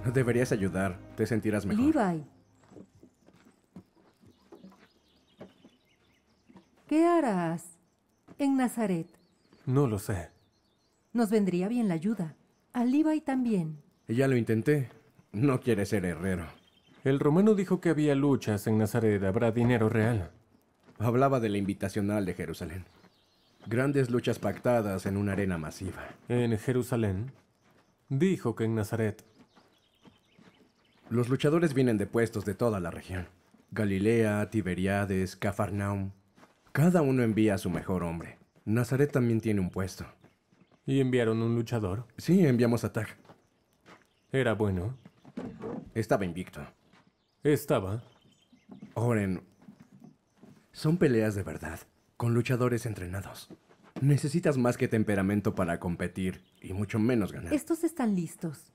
Deberías ayudar. Te sentirás mejor. Levi. ¿Qué harás en Nazaret? No lo sé. Nos vendría bien la ayuda. A Levi también. Ya lo intenté. No quiere ser herrero. El romano dijo que había luchas en Nazaret. Habrá dinero real. Hablaba de la invitacional de Jerusalén. Grandes luchas pactadas en una arena masiva. En Jerusalén. Dijo que en Nazaret. Los luchadores vienen de puestos de toda la región. Galilea, Tiberíades, Cafarnaum. Cada uno envía a su mejor hombre. Nazaret también tiene un puesto. ¿Y enviaron un luchador? Sí, enviamos a Tag. Era bueno. Estaba invicto. Estaba. Oren, son peleas de verdad, con luchadores entrenados. Necesitas más que temperamento para competir, y mucho menos ganar. Estos están listos.